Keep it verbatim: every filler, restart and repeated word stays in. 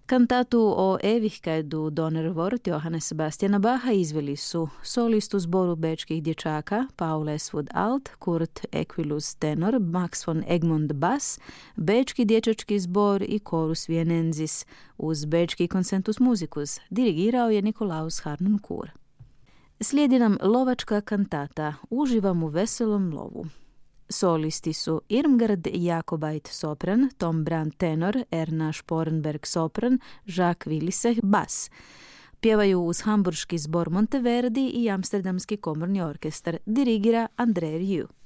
Kantatu o Ewigkeit Donner Wort Johana Sebastiana Bacha izveli su solistu zboru bečkih dječaka Paul Eastwood alt, Kurt Equilus tenor, Max von Egmond bas, bečki dječački zbor i Chorus Vienensis uz bečki Concentus Musicus. Dirigirao je Nikolaus Harnoncourt. Slijedi nam lovačka kantata Uživam u veselom lovu. Solisti su Irmgard Jakobait sopran, Tom Brandt tenor, Erna Sporenberg sopran, Jacques Willisech bas. Pjevaju uz hamburški zbor Monteverdi i Amsterdamski komorni orkestar. Dirigira André Rieu.